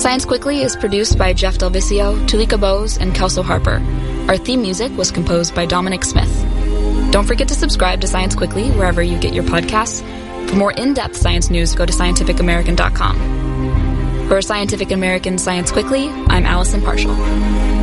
Science Quickly is produced by Jeff Delvicio, Tulika Bose, and Kelso Harper. Our theme music was composed by Dominic Smith. Don't forget to subscribe to Science Quickly wherever you get your podcasts. For more in-depth science news, go to scientificamerican.com. For Scientific American Science Quickly, I'm Allison Parshall.